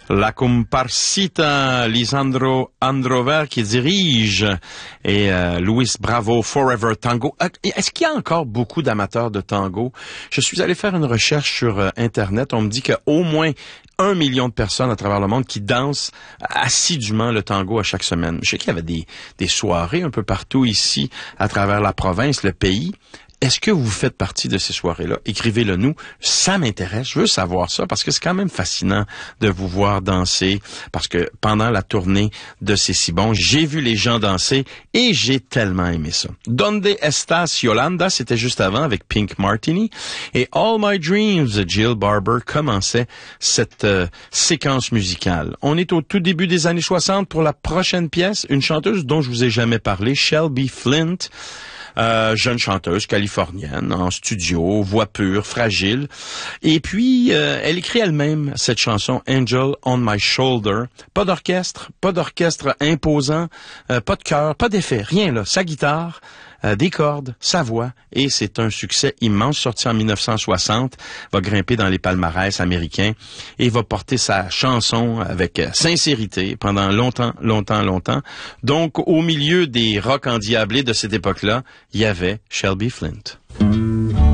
La comparsita Lisandro Androver qui dirige et Luis Bravo Forever Tango. Est-ce qu'il y a encore beaucoup d'amateurs de tango? Je suis allé faire une recherche sur Internet. On me dit qu'il y a au moins 1 million de personnes à travers le monde qui dansent assidûment le tango à chaque semaine. Je sais qu'il y avait des soirées un peu partout ici à travers la province, le pays. Est-ce que vous faites partie de ces soirées-là? Écrivez-le nous. Ça m'intéresse. Je veux savoir ça parce que c'est quand même fascinant de vous voir danser parce que pendant la tournée de C'est si bon, j'ai vu les gens danser et j'ai tellement aimé ça. Donde estas Yolanda, c'était juste avant avec Pink Martini et All My Dreams de Jill Barber commençait cette séquence musicale. On est au tout début des années 60 pour la prochaine pièce, une chanteuse dont je vous ai jamais parlé, Shelby Flint. Jeune chanteuse californienne, en studio, voix pure, fragile. Et puis, elle écrit elle-même cette chanson « Angel on my shoulder ». Pas d'orchestre imposant, pas de chœur, pas d'effet, rien là. Sa guitare, des cordes, sa voix, et c'est un succès immense, sorti en 1960, va grimper dans les palmarès américains et va porter sa chanson avec sincérité pendant longtemps. Donc, au milieu des rock endiablés de cette époque-là, il y avait Shelby Flint.